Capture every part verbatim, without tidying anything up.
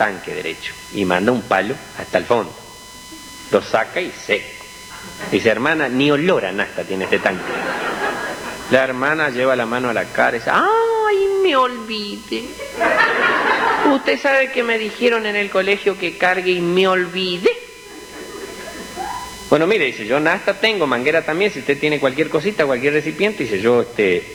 tanque derecho y manda un palo hasta el fondo. Lo saca y seco. Dice, hermana, ni olor a nafta tiene este tanque. La hermana lleva la mano a la cara y dice, ¡ay, me olvide! Usted sabe que me dijeron en el colegio que cargue y me olvide. Bueno, mire, dice, yo nafta tengo, manguera también, si usted tiene cualquier cosita, cualquier recipiente, dice, yo este,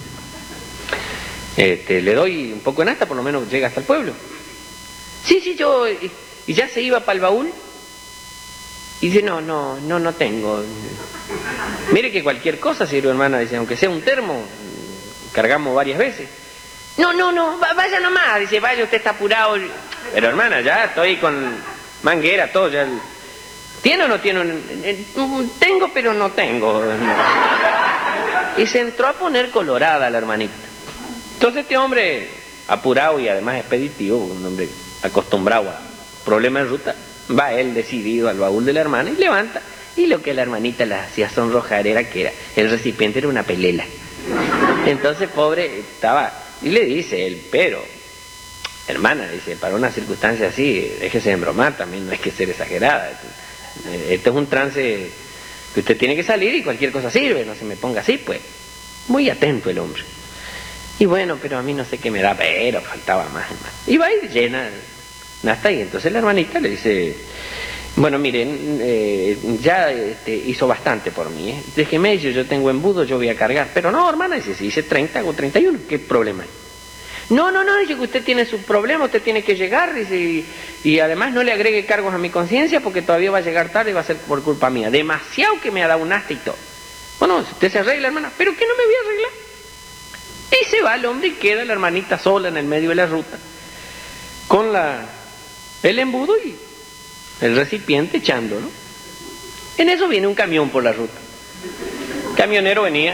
este le doy un poco de nafta, por lo menos llega hasta el pueblo. Sí, sí, yo, y ya se iba para el baúl. Y dice, no, no, no, no tengo. Mire que cualquier cosa sirve, hermana, dice, aunque sea un termo, cargamos varias veces. No, no, no, vaya nomás, dice, vaya, usted está apurado. Pero hermana, ya estoy con manguera, todo, ya. ¿Tiene o no tiene? Tengo, pero no tengo. Y se entró a poner colorada la hermanita. Entonces este hombre, apurado y además expeditivo, un hombre acostumbrado a problemas de ruta, va él decidido al baúl de la hermana y levanta, y lo que la hermanita le hacía sonrojar era que era, el recipiente era una pelela. Entonces pobre estaba, y le dice él, pero hermana, dice, para una circunstancia así, déjese de embromar, también no hay que ser exagerada. Esto es un trance que usted tiene que salir y cualquier cosa sirve, no se me ponga así, pues. Muy atento el hombre. Y bueno, pero a mí no sé qué me da, pero faltaba más y más. Y va y llena hasta ahí. Entonces la hermanita le dice, bueno, miren, eh, ya este, hizo bastante por mí, ¿eh? Déjeme, yo, yo tengo embudo, yo voy a cargar. Pero no, hermana, dice, si hice treinta, hago treinta y uno, ¿qué problema hay? No, no, no, dice que usted tiene su problema, usted tiene que llegar, dice, y, y además no le agregue cargos a mi conciencia porque todavía va a llegar tarde y va a ser por culpa mía. Demasiado que me ha dado un asta y todo. Bueno, usted se arregla, hermana, pero ¿qué no me voy a arreglar? Y se va el hombre y queda la hermanita sola en el medio de la ruta, con la el embudo y el recipiente echándolo. En eso viene un camión por la ruta. El camionero venía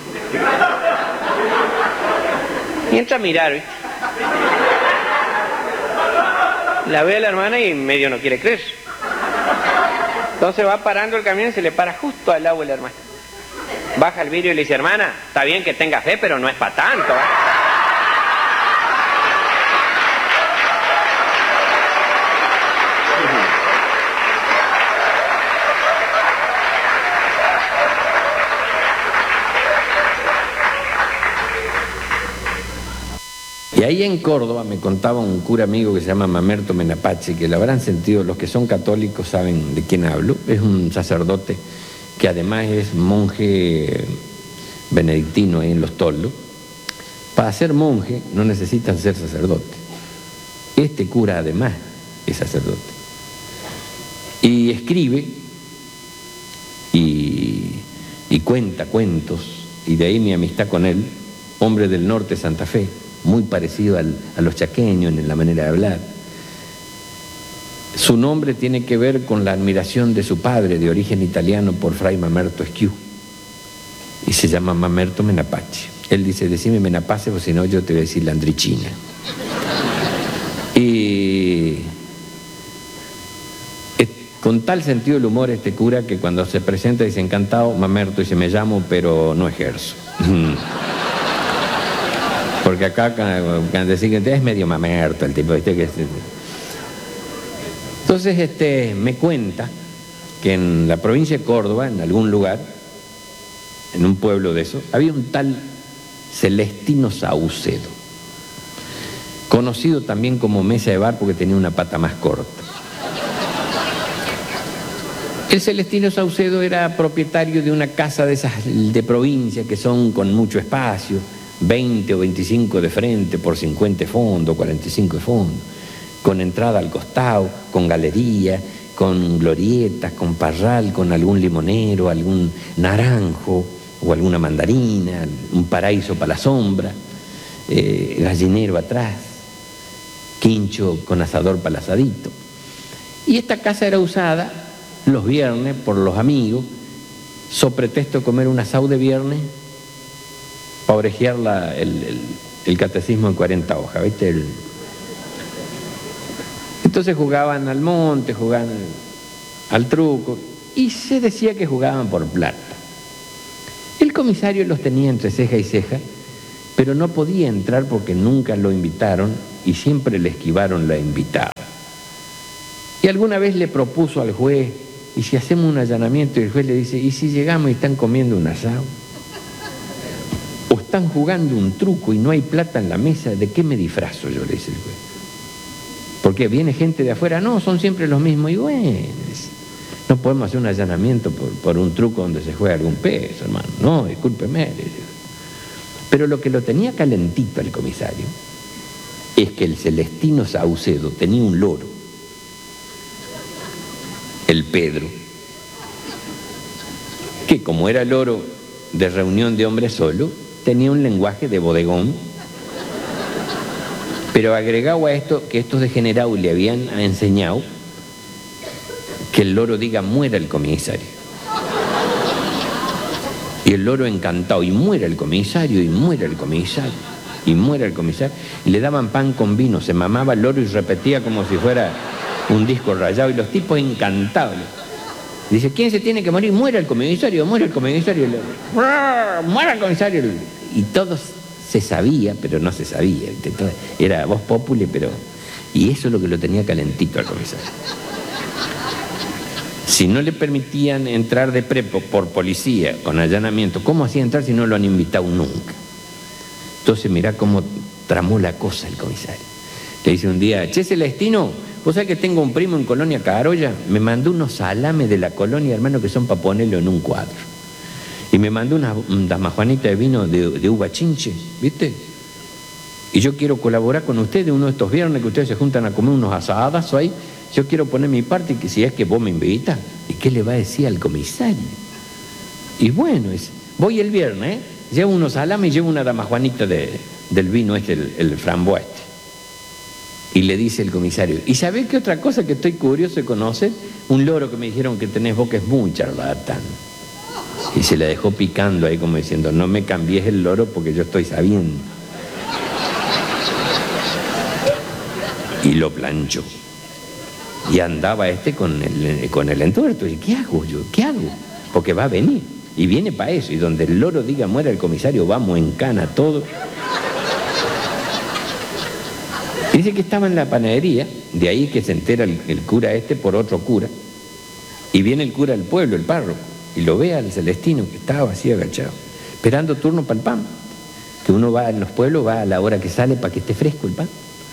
y entra a mirar, ¿viste? La ve a la hermana y medio no quiere creer. Entonces va parando el camión y se le para justo al lado de la hermana. Baja el vidrio y le dice, hermana, está bien que tenga fe, pero no es para tanto, ¿eh? Y ahí en Córdoba me contaba un cura amigo que se llama Mamerto Menapace, que lo habrán sentido, los que son católicos saben de quién hablo. Es un sacerdote que además es monje benedictino ahí en Los Toldos. Para ser monje no necesitan ser sacerdote. Este cura además es sacerdote. Y escribe y, y cuenta cuentos, y de ahí mi amistad con él, hombre del norte de Santa Fe, muy parecido al, a los chaqueños en la manera de hablar. Su nombre tiene que ver con la admiración de su padre, de origen italiano, por Fray Mamerto Esquiú, y se llama Mamerto Menapace. Él dice, decime Menapace, o si no yo te voy a decir Landricina. Y es, con tal sentido del humor este cura, que cuando se presenta dice, encantado, Mamerto, dice, me llamo, pero no ejerzo. Porque acá, cuando decís que es medio mamerto el tipo, ¿viste? Que es... Entonces este, me cuenta que en la provincia de Córdoba, en algún lugar, en un pueblo de eso, había un tal Celestino Saucedo, conocido también como Mesa de Bar porque tenía una pata más corta. El Celestino Saucedo era propietario de una casa de esas de provincia que son con mucho espacio, veinte o veinticinco de frente por cincuenta de fondo, cuarenta y cinco de fondo, con entrada al costado, con galería, con glorietas, con parral, con algún limonero, algún naranjo o alguna mandarina, un paraíso para la sombra, eh, gallinero atrás, quincho con asador para el asadito. Y esta casa era usada los viernes por los amigos, so pretexto de comer un asado de viernes, para orejear la, el, el, el catecismo en cuarenta hojas, ¿viste? El... Entonces jugaban al monte, jugaban al truco, y se decía que jugaban por plata. El comisario los tenía entre ceja y ceja, pero no podía entrar porque nunca lo invitaron y siempre le esquivaron la invitada. Y alguna vez le propuso al juez, y si hacemos un allanamiento, y el juez le dice, ¿y si llegamos y están comiendo un asado? ¿O están jugando un truco y no hay plata en la mesa? ¿De qué me disfrazo yo? Le dice el juez. Porque viene gente de afuera, no, son siempre los mismos. Y bueno, no podemos hacer un allanamiento por, por un truco donde se juega algún peso, hermano. No, discúlpeme. Pero lo que lo tenía calentito al comisario es que el Celestino Saucedo tenía un loro, el Pedro, que como era loro de reunión de hombres solo, tenía un lenguaje de bodegón. Pero agregado a esto, que estos degenerados le habían enseñado que el loro diga muera el comisario. Y el loro encantado, y muera el comisario, y muera el comisario, y muera el comisario. Y le daban pan con vino, se mamaba el loro y repetía como si fuera un disco rayado, y los tipos encantados. Dice, ¿quién se tiene que morir? Muera el comisario, muera el comisario. Muera el comisario. Y todos se sabía, pero no se sabía. Era voz populi, pero... Y eso es lo que lo tenía calentito al comisario. Si no le permitían entrar de prepo por policía, con allanamiento, ¿cómo hacía entrar si no lo han invitado nunca? Entonces mirá cómo tramó la cosa el comisario. Le dice un día, che, Celestino, vos sabés que tengo un primo en Colonia Carolla, me mandó unos salames de la colonia, hermano, que son para ponerlo en un cuadro. Y me mandó una, una majuanita de vino de, de uva chinche, ¿viste? Y yo quiero colaborar con ustedes uno de estos viernes que ustedes se juntan a comer unos asadas ahí. Yo quiero poner mi parte, que si es que vos me invitas. ¿Y qué le va a decir al comisario? Y bueno, es, voy el viernes, ¿eh? Llevo unos salames y llevo una damajuanita de, del vino este, el, el frambués este. Y le dice el comisario, ¿y sabés qué otra cosa que estoy curioso de conocer? Un loro que me dijeron que tenés vos que es muy charlatán. Y se la dejó picando ahí como diciendo, no me cambies el loro porque yo estoy sabiendo. Y lo planchó. Y andaba este con el, con el entuerto. ¿Y qué hago yo? ¿Qué hago? Porque va a venir. Y viene para eso. Y donde el loro diga muera el comisario, vamos en cana todo. Dice que estaba en la panadería. De ahí que se entera el, el cura este por otro cura. Y viene el cura del pueblo, el párroco. Y lo ve al Celestino, que estaba así agachado, esperando turno para el pan. Que uno va en los pueblos, va a la hora que sale para que esté fresco el pan.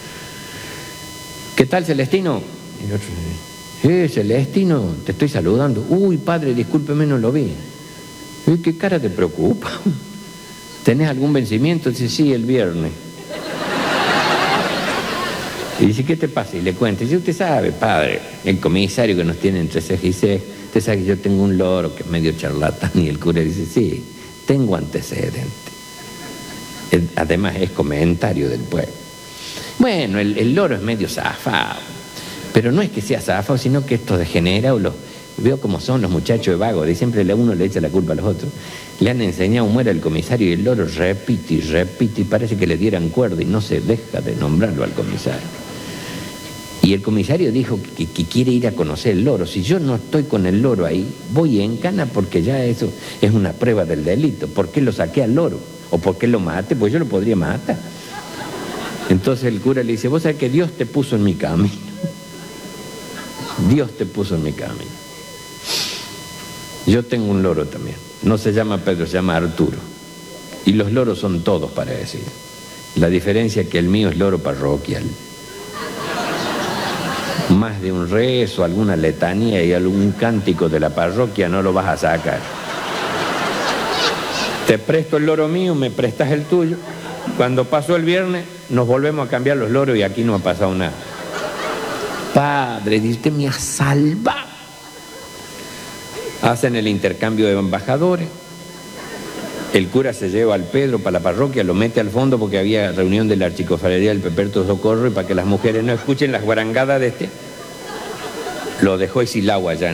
¿Qué tal, Celestino? Y el otro dice, eh, Celestino, te estoy saludando. Uy, padre, discúlpeme, no lo vi. Eh, ¿Qué cara te preocupa? ¿Tenés algún vencimiento? Dice, sí, el viernes. Y dice, ¿qué te pasa? Y le cuenta. Y dice, usted sabe, padre, el comisario que nos tiene entre ceja y ceja, usted sabe que yo tengo un loro que es medio charlatán. Y el cura dice, sí, tengo antecedentes. Además es comentario del pueblo. Bueno, el, el loro es medio zafado, pero no es que sea zafado, sino que esto degenera, o los, veo cómo son los muchachos de vago, de siempre uno le echa la culpa a los otros. Le han enseñado muera el comisario y el loro repite y repite y parece que le dieran cuerda y no se deja de nombrarlo al comisario. Y el comisario dijo que, que quiere ir a conocer el loro. Si yo no estoy con el loro ahí, voy en cana porque ya eso es una prueba del delito. ¿Por qué lo saqué al loro? ¿O por qué lo mate? Pues yo lo podría matar. Entonces el cura le dice, vos sabés que Dios te puso en mi camino. Dios te puso en mi camino. Yo tengo un loro también. No se llama Pedro, se llama Arturo. Y los loros son todos parecidos. La diferencia es que el mío es loro parroquial. Más de un rezo, alguna letanía y algún cántico de la parroquia no lo vas a sacar. Te presto el loro mío, me prestas el tuyo. Cuando pasó el viernes, nos volvemos a cambiar los loros y aquí no ha pasado nada. Padre, usted me ha salvado. Hacen el intercambio de embajadores. El cura se lleva al Pedro para la parroquia, lo mete al fondo porque había reunión de la archicofradía del Peperto Socorro y para que las mujeres no escuchen las guarangadas de este, lo dejó Isilao allá.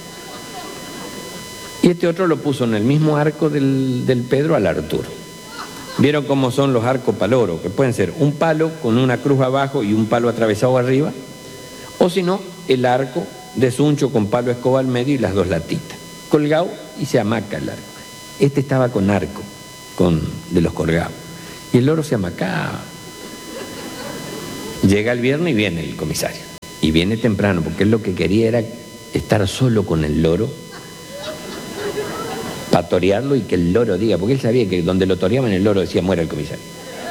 Y este otro lo puso en el mismo arco del, del Pedro al Arturo. ¿Vieron cómo son los arcos paloro? Que pueden ser un palo con una cruz abajo y un palo atravesado arriba, o si no, el arco de suncho con palo escoba al medio y las dos latitas. Colgado y se amaca el arco. Este estaba con arco, con, de los colgados. Y el loro se amacaba. Llega el viernes y viene el comisario. y viene temprano, porque él lo que quería era estar solo con el loro, para torearlo y que el loro diga, porque él sabía que donde lo toreaban el loro decía muera el comisario.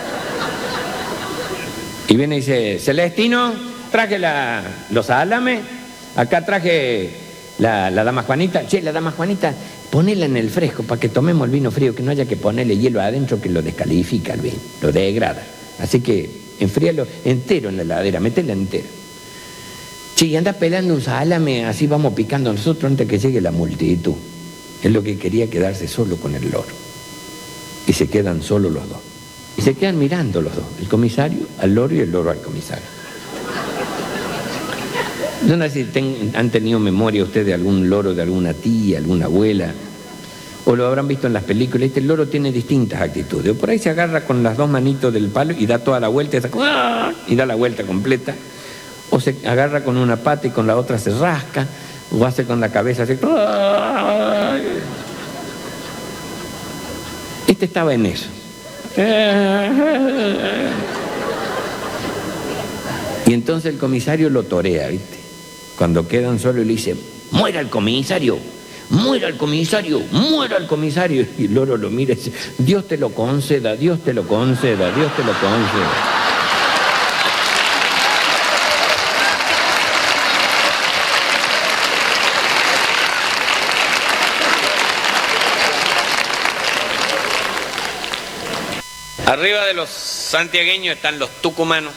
Y viene y dice, Celestino, traje la, los alames, acá traje la, la dama Juanita. Che, la dama Juanita, ponela en el fresco para que tomemos el vino frío, que no haya que ponerle hielo adentro que lo descalifica el vino, lo degrada. Así que enfríalo entero en la heladera, metela entera. Che, y anda pelando un salame, así vamos picando nosotros antes que llegue la multitud. Es lo que quería, quedarse solo con el loro. Y se quedan solos los dos. Y se quedan mirando los dos, el comisario al loro y el loro al comisario. No sé si ten, han tenido memoria ustedes de algún loro, de alguna tía, alguna abuela, o lo habrán visto en las películas. Este loro tiene distintas actitudes. O por ahí se agarra con las dos manitos del palo y da toda la vuelta y, saca, y da la vuelta completa. O se agarra con una pata y con la otra se rasca, o hace con la cabeza así. Este estaba en eso. Y entonces el comisario lo torea, ¿viste? Cuando quedan solos le dice, muera el comisario, muera el comisario, muera el comisario. Y el loro lo mira y dice, Dios te lo conceda, Dios te lo conceda, Dios te lo conceda. Arriba de los santiagueños están los tucumanos.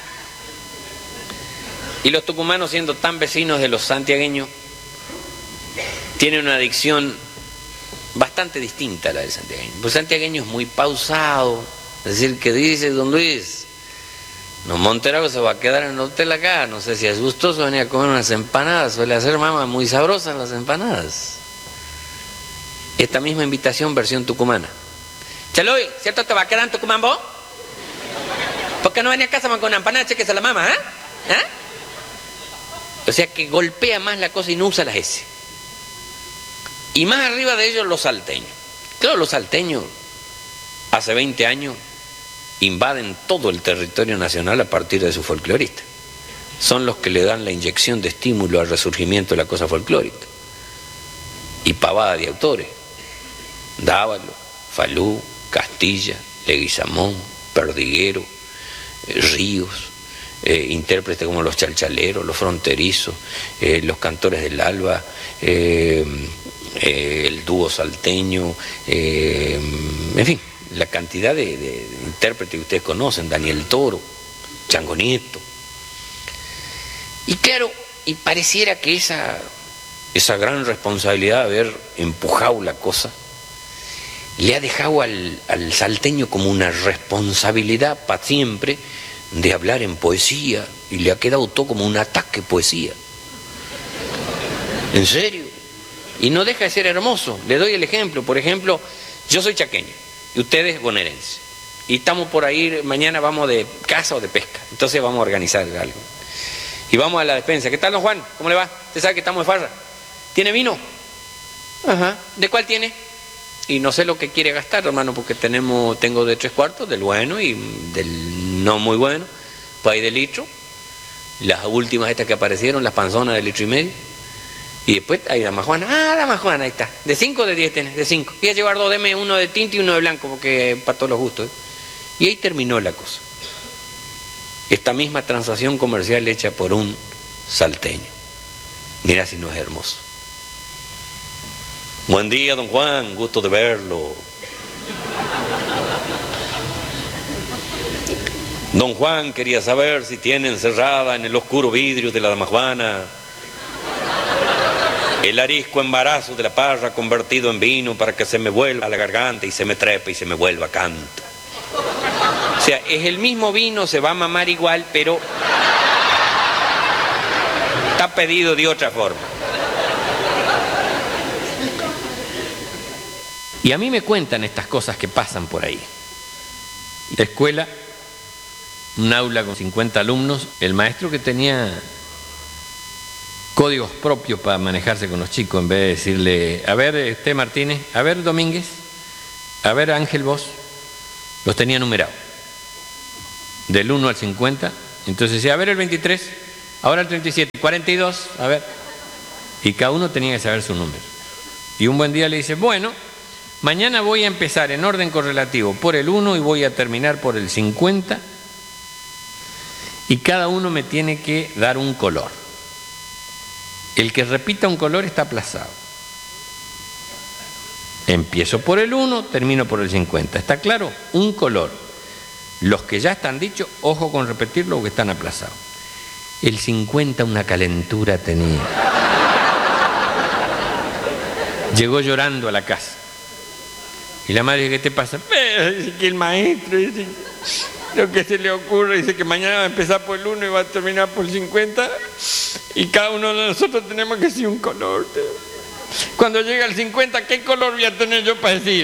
Y los tucumanos, siendo tan vecinos de los santiagueños, tienen una adicción bastante distinta a la del santiagueño. Pues el santiagueño es muy pausado. Es decir, que dice don Luis, no, Monterago se va a quedar en el hotel acá. No sé si es gustoso venir a comer unas empanadas. Suele hacer mamá muy sabrosas las empanadas. Esta misma invitación, versión tucumana. Chaloy, ¿cierto te va a quedar en Tucumán vos? ¿Por qué no venía a casa con una empanada? Chequese la mamá, ¿eh? ¿eh? O sea que golpea más la cosa y no usa las S. Y más arriba de ellos los salteños. Claro, los salteños hace veinte años invaden todo el territorio nacional a partir de su folclorista. Son los que le dan la inyección de estímulo al resurgimiento de la cosa folclórica. Y pavada de autores. Dávalo, Falú, Castilla, Leguizamón, Perdiguero, eh, Ríos, eh, intérpretes como los chalchaleros, los fronterizos, eh, los cantores del alba, eh, eh, el dúo salteño, eh, en fin, la cantidad de, de, de intérpretes que ustedes conocen, Daniel Toro, Chango Nieto. Y claro, y pareciera que esa, esa gran responsabilidad de haber empujado la cosa le ha dejado al, al salteño como una responsabilidad para siempre de hablar en poesía, y le ha quedado todo como un ataque poesía. ¿En serio? Y no deja de ser hermoso. Le doy el ejemplo. Por ejemplo, yo soy chaqueño y ustedes bonaerenses. Y estamos por ahí, mañana vamos de caza o de pesca. Entonces vamos a organizar algo. Y vamos a la despensa. ¿Qué tal, don Juan? ¿Cómo le va? ¿Usted sabe que estamos de farra? ¿Tiene vino? Ajá. ¿De cuál tiene? Y no sé lo que quiere gastar, hermano, porque tenemos, tengo de tres cuartos, del bueno y del no muy bueno, pues hay de litro, las últimas estas que aparecieron, las panzonas de litro y medio, y después hay dama Juana, ah, dama Juana, ahí está, de cinco o de diez tenés, de cinco, voy a llevar dos, deme uno de tinto y uno de blanco, porque para todos los gustos, ¿eh? Y ahí terminó la cosa. Esta misma transacción comercial hecha por un salteño. Mira si no es hermoso. Buen día, don Juan, gusto de verlo. Don Juan quería saber si tiene encerrada en el oscuro vidrio de la dama Juana el arisco embarazo de la parra convertido en vino para que se me vuelva a la garganta y se me trepe y se me vuelva canto. O sea, es el mismo vino, se va a mamar igual, pero está pedido de otra forma. Y a mí me cuentan estas cosas que pasan por ahí. La escuela, un aula con cincuenta alumnos, el maestro que tenía códigos propios para manejarse con los chicos, en vez de decirle, a ver, este Martínez, a ver, Domínguez, a ver, Ángel, vos, los tenía numerados, del uno al cincuenta. Entonces decía, a ver, el veintitrés, Ahora el treinta y siete, cuarenta y dos, a ver. Y cada uno tenía que saber su número. Y un buen día le dice, bueno, mañana voy a empezar en orden correlativo por el uno y voy a terminar por el cincuenta. Y cada uno me tiene que dar un color. El que repita un color está aplazado. Empiezo por el uno, termino por el cincuenta. ¿Está claro? Un color. Los que ya están dichos, ojo con repetirlo porque están aplazados. El cincuenta una calentura tenía. Llegó llorando a la casa. Y la madre dice, ¿qué te pasa? Pero dice que el maestro dice, lo que se le ocurre, dice que mañana va a empezar por el uno y va a terminar por el cincuenta. Y cada uno de nosotros tenemos que decir un color. Cuando llega el cincuenta, ¿qué color voy a tener yo para decir?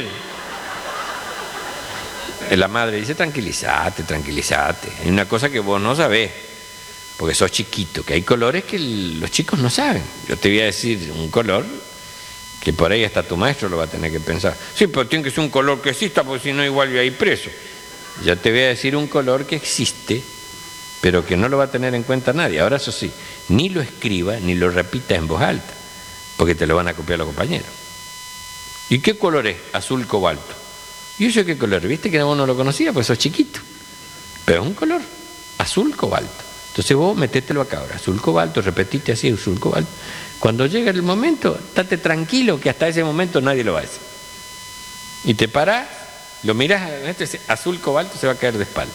La madre dice, tranquilízate, tranquilízate. Hay una cosa que vos no sabés, porque sos chiquito, que hay colores que los chicos no saben. Yo te voy a decir un color que por ahí hasta tu maestro lo va a tener que pensar. Sí, pero tiene que ser un color que exista, porque si no igual voy a ir preso. Yo te voy a decir un color que existe, pero que no lo va a tener en cuenta nadie. Ahora eso sí, ni lo escriba ni lo repita en voz alta, porque te lo van a copiar los compañeros. ¿Y qué color es? Azul cobalto. ¿Y eso qué color? ¿Viste que vos no lo conocías? Pues sos chiquito. Pero es un color, azul cobalto. Entonces vos metételo acá ahora, azul cobalto, repetite así, azul cobalto. Cuando llegue el momento, estate tranquilo que hasta ese momento nadie lo va a decir. Y te parás, lo mirás, este azul cobalto se va a caer de espalda.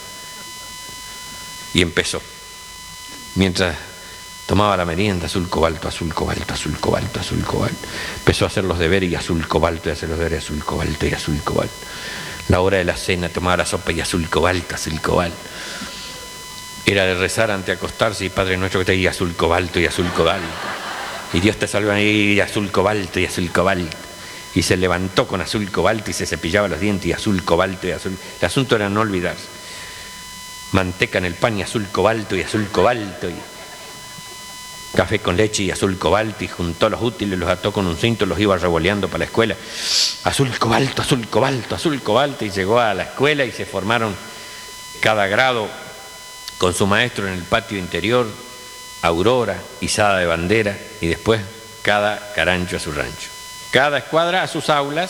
Y empezó. Mientras tomaba la merienda, azul cobalto, azul cobalto, azul cobalto, azul cobalto. Empezó a hacer los deberes y azul cobalto, y hacer los deberes, azul cobalto y azul cobalto. La hora de la cena, tomaba la sopa y azul cobalto, azul cobalto. Era de rezar antes de acostarse y Padre Nuestro que te diga azul cobalto y azul cobalto. Y Dios te salva y azul cobalto y azul cobalto. Y se levantó con azul cobalto y se cepillaba los dientes y azul cobalto y azul. El asunto era no olvidarse. Manteca en el pan y azul cobalto y azul cobalto. Y café con leche y azul cobalto. Y juntó los útiles, los ató con un cinto, los iba revoleando para la escuela. Azul cobalto, azul cobalto, azul cobalto. Y llegó a la escuela y se formaron cada grado con su maestro en el patio interior, aurora, izada de bandera, y después cada carancho a su rancho. Cada escuadra a sus aulas,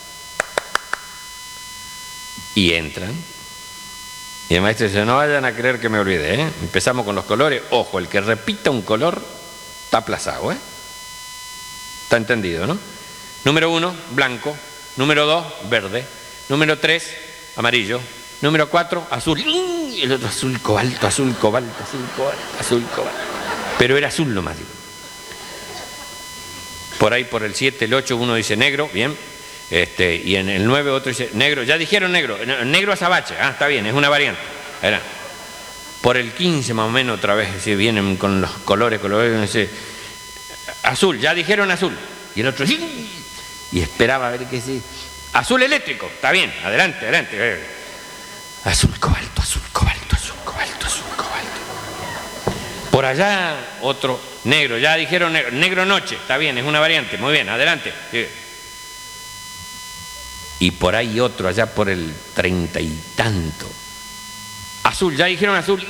y entran. Y el maestro dice, no vayan a creer que me olvide, ¿eh? Empezamos con los colores. Ojo, el que repita un color está aplazado, ¿eh? Está entendido, ¿no? Número uno, blanco. Número dos, verde. Número tres, amarillo. Número cuatro, azul. Y el otro azul cobalto, azul cobalto, azul cobalto, azul cobalto. Pero era azul nomás, digo. Por ahí por el siete, el ocho, uno dice negro, bien. Este, y en el nueve otro dice negro. Ya dijeron negro, negro azabache. Ah, está bien, es una variante. Era. Por el quince más o menos otra vez, si vienen con los colores, colores, dice azul, ya dijeron azul. Y el otro y esperaba a ver qué sí. Azul eléctrico, está bien, adelante, adelante. Azul cobalto, azul cobalto, azul cobalto, azul cobalto. Por allá otro negro, ya dijeron negro, negro noche, está bien, es una variante, muy bien, adelante. Sí. Y por ahí otro, allá por el treinta y tanto. Azul, ya dijeron azul.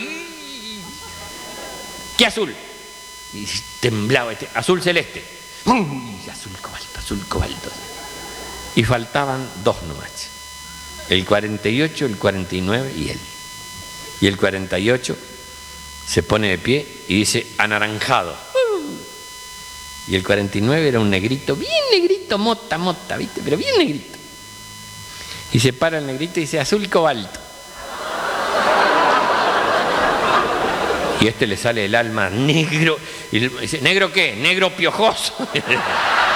¿Qué azul? Y temblaba este, azul celeste. Uy, azul cobalto, azul cobalto. Y faltaban dos nomás. El cuarenta y ocho, el cuarenta y nueve y él. Y el cuarenta y ocho se pone de pie y dice anaranjado. Y el cuarenta y nueve era un negrito, bien negrito, mota, mota, ¿viste? Pero bien negrito. Y se para el negrito y dice azul cobalto. Y a este le sale el alma negro. Y dice, ¿negro qué? Negro piojoso.